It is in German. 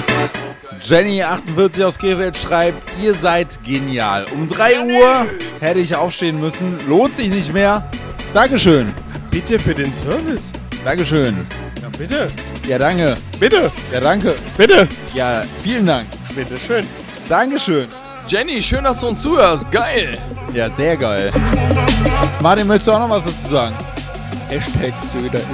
Jenny48 aus Krefeld schreibt, ihr seid genial. Um 3 Uhr hätte ich aufstehen müssen. Lohnt sich nicht mehr. Dankeschön. Bitte für den Service. Dankeschön. Ja, bitte. Ja, danke. Bitte. Ja, danke. Bitte. Ja, vielen Dank. Bitte schön. Dankeschön. Jenny, schön, dass du uns zuhörst. Geil. Ja, sehr geil. Martin, möchtest du auch noch was dazu sagen? Hashtag Söder